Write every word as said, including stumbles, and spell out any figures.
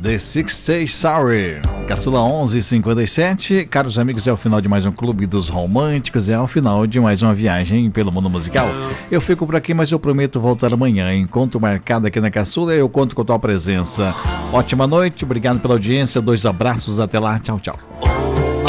The Six Days Sorry. Caçula onze e cinquenta e sete. Caros amigos, é o final de mais um Clube dos Românticos. É o final de mais uma viagem pelo mundo musical. Eu fico por aqui, mas eu prometo voltar amanhã. Encontro marcado aqui na Caçula. Eu conto com a tua presença. Ótima noite, obrigado pela audiência. Dois abraços, até lá. Tchau, tchau.